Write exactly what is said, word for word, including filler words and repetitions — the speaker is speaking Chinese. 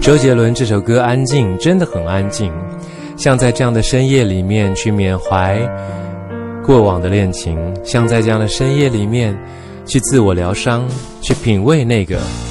周杰伦这首歌《安静》真的很安静，像在这样的深夜里面去缅怀过往的恋情，像在这样的深夜里面去自我疗伤，去品味那个